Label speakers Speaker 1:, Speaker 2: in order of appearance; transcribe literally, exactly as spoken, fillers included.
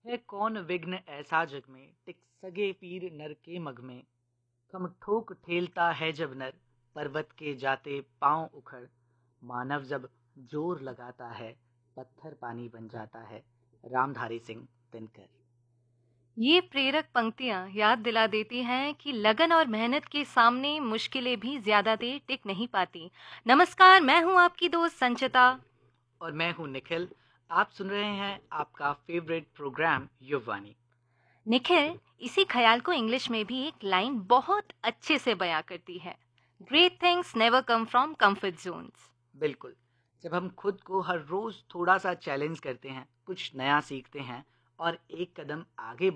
Speaker 1: है कौन विघ्न ऐसा जग में, टिक सगे पीर नर के मग में। कम ठोक ठेलता है जब नर, पर्वत के जाते पांव उखड़। मानव जब जोर लगाता है, पत्थर पानी बन जाता है। रामधारी सिंह दिनकर।
Speaker 2: ये प्रेरक पंक्तियां याद दिला देती हैं कि लगन और मेहनत के सामने मुश्किलें भी ज्यादा देर टिक नहीं पाती। नमस्कार, मैं हूं आपकी दोस्त संचिता।
Speaker 1: और मैं हूं निखिल। आप सुन रहे हैं आपका फेवरेट प्रोग्राम युववाणी।
Speaker 2: निखिल, इसी ख्याल को इंग्लिश में भी एक लाइन बहुत अच्छे से बयां करती है। Great things never come from comfort Jones.
Speaker 1: बिल्कुल। जब हम खुद को हर रोज थोड़ा सा चैलेंज करते हैं, कुछ नया सीखते हैं और एक कदम आगे